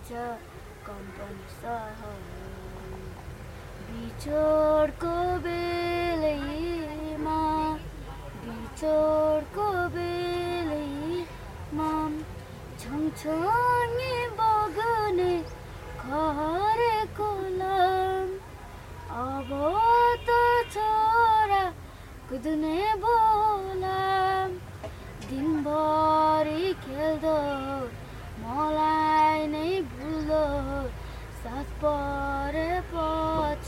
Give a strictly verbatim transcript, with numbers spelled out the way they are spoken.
छ कम्पन सहर बिछोडको बेलैमा बिछोडको बेलैमा छङछङे बग्ने खरेको लाम अब त छोरा कुद्ने बोलाम दिनभरि खेल्दो मलाई नै भुल्दो साथ परेपछि